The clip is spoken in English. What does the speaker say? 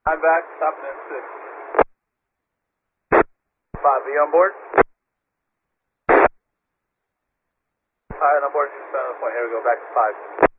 I'm back, stopping at 6. 5, are you on board? Alright, on board, just on the point. Here we go, back to 5.